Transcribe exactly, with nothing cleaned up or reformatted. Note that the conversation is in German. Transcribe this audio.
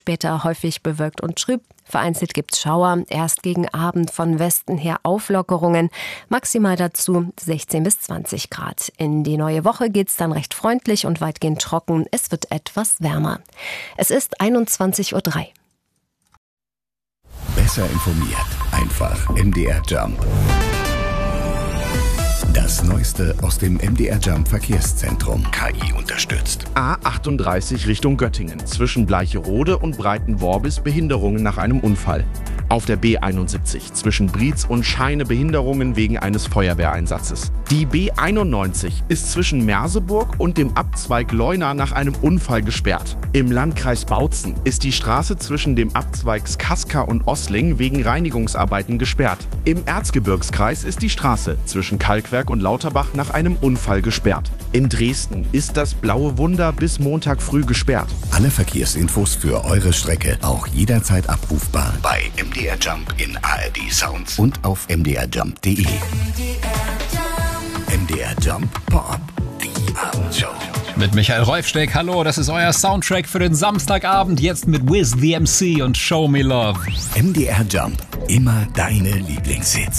Später häufig bewölkt und trüb. Vereinzelt gibt's Schauer. Erst gegen Abend von Westen her Auflockerungen. Maximal dazu sechzehn bis zwanzig Grad. In die neue Woche geht's dann recht freundlich und weitgehend trocken. Es wird etwas wärmer. Es ist einundzwanzig Uhr drei. Besser informiert. Einfach M D R Jump. Das Neueste aus dem M D R Jump Verkehrszentrum. K I unterstützt. A achtunddreißig Richtung Göttingen. Zwischen Bleicherode und Breitenworbis Behinderungen nach einem Unfall. Auf der B einundsiebzig zwischen Brietz und Scheine Behinderungen wegen eines Feuerwehreinsatzes. Die B einundneunzig ist zwischen Merseburg und dem Abzweig Leuna nach einem Unfall gesperrt. Im Landkreis Bautzen ist die Straße zwischen dem Abzweigs Kaska und Ossling wegen Reinigungsarbeiten gesperrt. Im Erzgebirgskreis ist die Straße zwischen Kalkwerk und Lauterbach nach einem Unfall gesperrt. In Dresden ist das Blaue Wunder bis Montag früh gesperrt. Alle Verkehrsinfos für eure Strecke auch jederzeit abrufbar bei M D R Jump in A R D Sounds und auf m d r jump punkt d e. M D R Jump Pop, die Abendshow. Mit Michael Reufsteck, hallo, das ist euer Soundtrack für den Samstagabend, jetzt mit Wiz the M C und Show Me Love. M D R Jump, immer deine Lieblingshits.